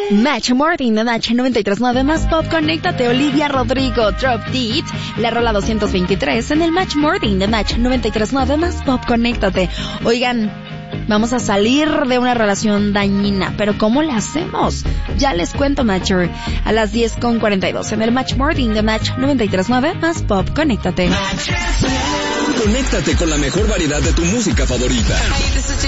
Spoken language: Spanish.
Match Morning de Match 93.9 más pop. Conéctate, Olivia Rodrigo, Drop Dead, la rola 223 en el Match Morning de Match 93.9 más pop. Conéctate. Oigan, vamos a salir de una relación dañina, pero ¿cómo le hacemos? Ya les cuento, Matcher, a las 10:42 en el Match Morning de Match 93.9 más pop. Conéctate. Conéctate con la mejor variedad de tu música favorita.